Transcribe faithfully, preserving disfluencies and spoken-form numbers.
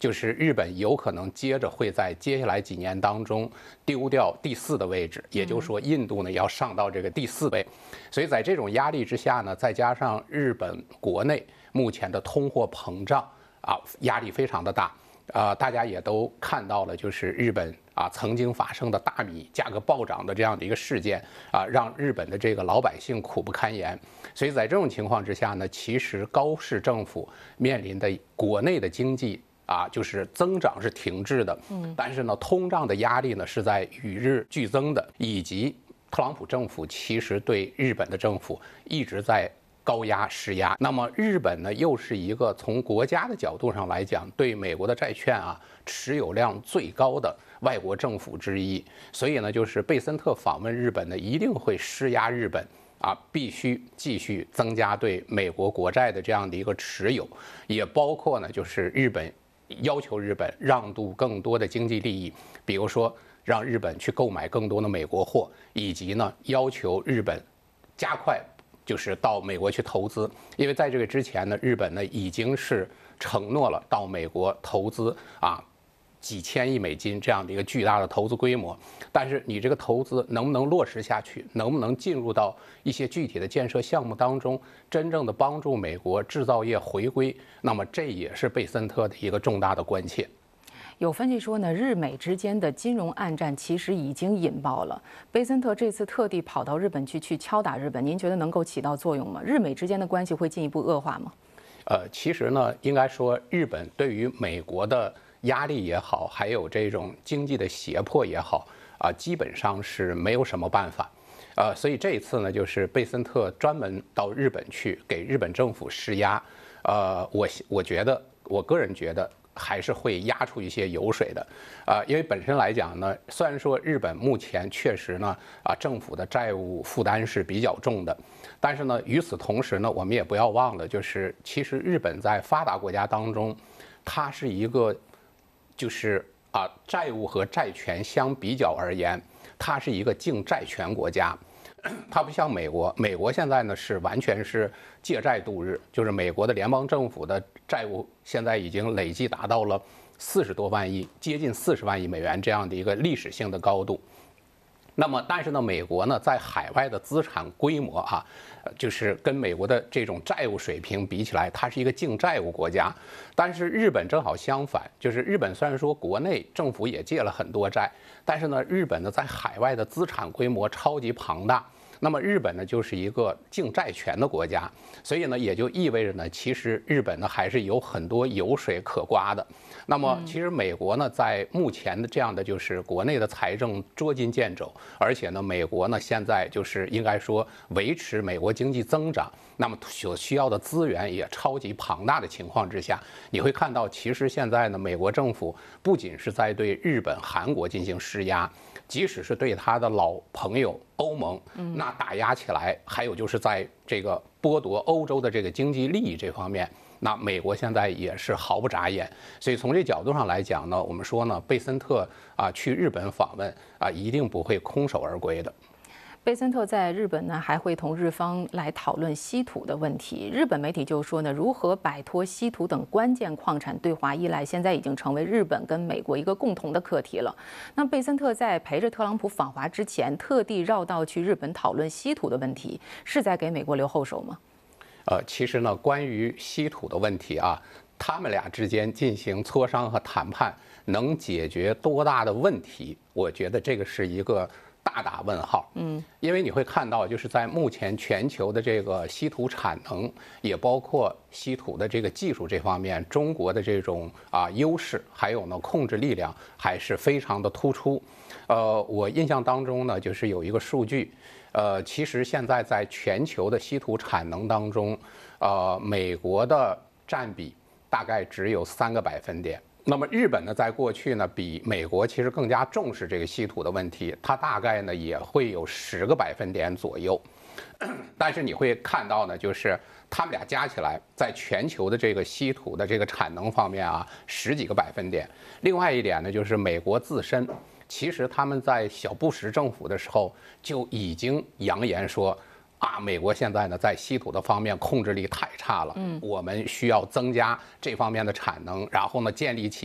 就是日本有可能接着会在接下来几年当中丢掉第四的位置，也就是说，印度呢要上到这个第四位。所以在这种压力之下呢，再加上日本国内目前的通货膨胀啊，压力非常的大。啊，大家也都看到了，就是日本啊曾经发生的大米价格暴涨的这样的一个事件啊，让日本的这个老百姓苦不堪言。所以在这种情况之下呢，其实高市政府面临的国内的经济啊，就是增长是停滞的，嗯，但是呢，通胀的压力呢是在与日俱增的，以及特朗普政府其实对日本的政府一直在高压施压。那么日本呢，又是一个从国家的角度上来讲，对美国的债券啊持有量最高的外国政府之一。所以呢，就是贝森特访问日本呢，一定会施压日本啊，必须继续增加对美国国债的这样的一个持有，也包括呢，就是日本要求日本让渡更多的经济利益，比如说让日本去购买更多的美国货，以及呢要求日本加快。就是到美国去投资，因为在这个之前呢，日本呢已经是承诺了到美国投资啊几千亿美金这样的一个巨大的投资规模，但是你这个投资能不能落实下去，能不能进入到一些具体的建设项目当中，真正的帮助美国制造业回归，那么这也是贝森特的一个重大的关切。 有分析说呢，日美之间的金融暗战其实已经引爆了。贝森特这次特地跑到日本去，去敲打日本，您觉得能够起到作用吗？日美之间的关系会进一步恶化吗？ 呃，其实呢，应该说日本对于美国的压力也好，还有这种经济的胁迫也好，啊、呃，基本上是没有什么办法。呃，所以这一次呢，就是贝森特专门到日本去给日本政府施压。呃，我我觉得，我个人觉得。还是会压出一些油水的，啊、呃，因为本身来讲呢，虽然说日本目前确实呢，啊、呃，政府的债务负担是比较重的，但是呢，与此同时呢，我们也不要忘了，就是其实日本在发达国家当中，它是一个，就是啊、呃，债务和债权相比较而言，它是一个净债权国家。它不像美国，美国现在呢是完全是借债度日，就是美国的联邦政府的债务现在已经累计达到了四十多万亿，接近四十万亿美元这样的一个历史性的高度。那么，但是呢，美国呢在海外的资产规模啊，就是跟美国的这种债务水平比起来，它是一个净债务国家。但是日本正好相反，就是日本虽然说国内政府也借了很多债，但是呢，日本呢在海外的资产规模超级庞大。那么日本呢就是一个净债权的国家，所以呢也就意味着呢，其实日本呢还是有很多油水可刮的。那么其实美国呢在目前的这样的就是国内的财政捉襟见肘，而且呢美国呢现在就是应该说维持美国经济增长，那么所需要的资源也超级庞大的情况之下，你会看到其实现在呢美国政府不仅是在对日本、韩国进行施压，即使是对他的老朋友欧盟，那打压起来，还有就是在这个剥夺欧洲的这个经济利益这方面，那美国现在也是毫不眨眼。所以从这角度上来讲呢，我们说呢，贝森特啊去日本访问啊，一定不会空手而归的。 贝森特在日本呢，还会同日方来讨论稀土的问题。日本媒体就说呢，如何摆脱稀土等关键矿产对华依赖，现在已经成为日本跟美国一个共同的课题了。那贝森特在陪着特朗普访华之前，特地绕道去日本讨论稀土的问题，是在给美国留后手吗？ 呃，其实呢，关于稀土的问题啊，他们俩之间进行磋商和谈判，能解决多大的问题？我觉得这个是一个大打问号。嗯，因为你会看到，就是在目前全球的这个稀土产能，也包括稀土的这个技术这方面，中国的这种啊优势，还有呢控制力量还是非常的突出。呃，我印象当中呢，就是有一个数据。呃，其实现在在全球的稀土产能当中，呃，美国的占比大概只有三个百分点。那么日本呢，在过去呢，比美国其实更加重视这个稀土的问题，它大概呢也会有十个百分点左右。但是你会看到呢，就是他们俩加起来，在全球的这个稀土的这个产能方面啊，十几个百分点。另外一点呢，就是美国自身。其实他们在小布什政府的时候就已经扬言说，啊，美国现在呢在稀土的方面控制力太差了，嗯，我们需要增加这方面的产能，然后呢建立起